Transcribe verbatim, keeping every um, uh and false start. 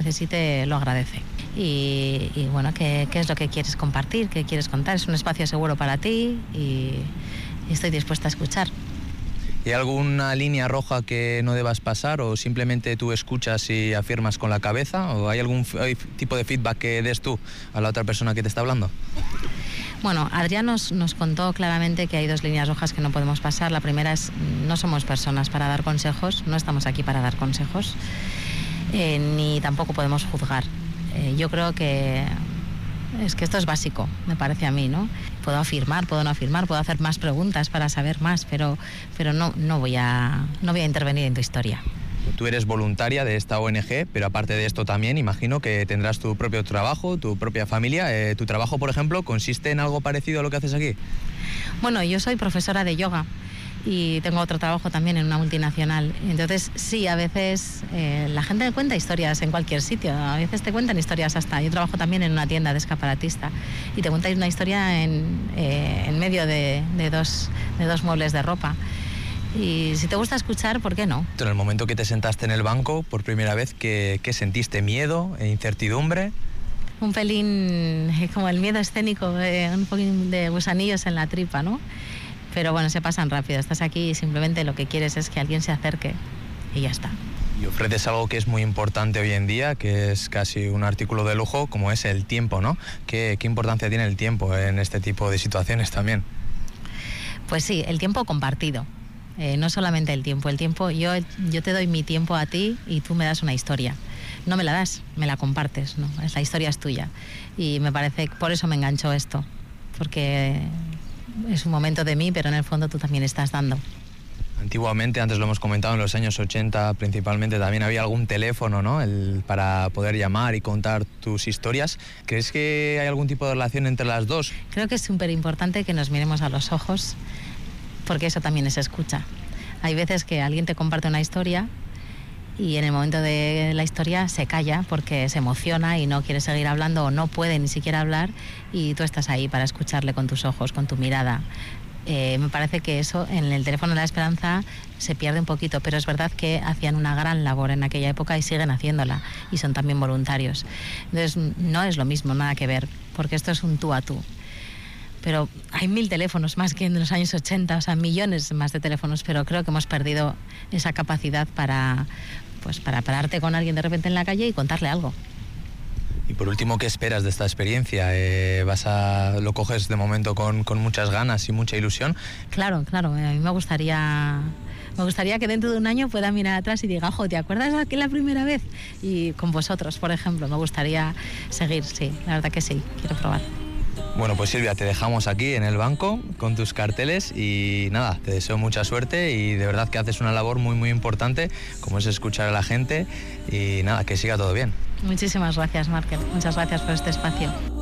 necesite lo agradece. Y, y bueno, ¿qué, ¿qué es lo que quieres compartir? ¿Qué quieres contar? Es un espacio seguro para ti y, y estoy dispuesta a escuchar. ¿Y alguna línea roja que no debas pasar o simplemente tú escuchas y afirmas con la cabeza? ¿O hay algún hay tipo de feedback que des tú a la otra persona que te está hablando? Bueno, Adrián nos, nos contó claramente que hay dos líneas rojas que no podemos pasar. La primera es, no somos personas para dar consejos, no estamos aquí para dar consejos, eh, ni tampoco podemos juzgar. Eh, yo creo que es que esto es básico, me parece a mí, ¿no? Puedo afirmar, puedo no afirmar, puedo hacer más preguntas para saber más, pero, pero no, no, voy a, no voy a intervenir en tu historia. Tú eres voluntaria de esta O N G, pero aparte de esto también imagino que tendrás tu propio trabajo, tu propia familia. Eh, ¿Tu trabajo, por ejemplo, consiste en algo parecido a lo que haces aquí? Bueno, yo soy profesora de yoga y tengo otro trabajo también en una multinacional. Entonces, sí, a veces eh, la gente cuenta historias en cualquier sitio. A veces te cuentan historias hasta... Yo trabajo también en una tienda de escaparatista y te cuentan una historia en, eh, en medio de, de, dos, de dos muebles de ropa. Y si te gusta escuchar, ¿por qué no? En el momento que te sentaste en el banco por primera vez, ¿qué, qué sentiste? ¿Miedo? ¿Incertidumbre? Un pelín como el miedo escénico, eh, un poquín de gusanillos en la tripa, ¿no? Pero bueno, se pasan rápido. Estás aquí y simplemente lo que quieres es que alguien se acerque y ya está. Y ofreces algo que es muy importante hoy en día, que es casi un artículo de lujo, como es el tiempo, ¿no? ¿Qué, qué importancia tiene el tiempo en este tipo de situaciones también? Pues sí, el tiempo compartido. Eh, no solamente el tiempo. El tiempo, yo, yo te doy mi tiempo a ti y tú me das una historia. No me la das, me la compartes, ¿no? La historia es tuya. Y me parece, por eso me enganchó esto. Porque es un momento de mí, pero en el fondo tú también estás dando. Antiguamente, antes lo hemos comentado, en los años ochenta principalmente también había algún teléfono, ¿no? El, para poder llamar y contar tus historias. ¿Crees que hay algún tipo de relación entre las dos? Creo que es súper importante que nos miremos a los ojos, porque eso también es escucha. Hay veces que alguien te comparte una historia y en el momento de la historia se calla porque se emociona y no quiere seguir hablando o no puede ni siquiera hablar y tú estás ahí para escucharle con tus ojos, con tu mirada. Eh, me parece que eso en el teléfono de la esperanza se pierde un poquito, pero es verdad que hacían una gran labor en aquella época y siguen haciéndola y son también voluntarios. Entonces no es lo mismo, nada que ver, porque esto es un tú a tú. Pero hay mil teléfonos más que en los años ochenta, o sea, millones más de teléfonos, pero creo que hemos perdido esa capacidad para, pues, para pararte con alguien de repente en la calle y contarle algo. Y por último, ¿qué esperas de esta experiencia? Eh, ¿vas a, lo coges de momento con, con muchas ganas y mucha ilusión? Claro, claro, a mí me gustaría... Me gustaría que dentro de un año pueda mirar atrás y diga, ojo, ¿te acuerdas de aquella primera vez? Y con vosotros, por ejemplo, me gustaría seguir, sí, la verdad que sí, quiero probar. Bueno, pues Silvia, te dejamos aquí en el banco con tus carteles y nada, te deseo mucha suerte y de verdad que haces una labor muy muy importante como es escuchar a la gente y nada, que siga todo bien. Muchísimas gracias, Márquez, muchas gracias por este espacio.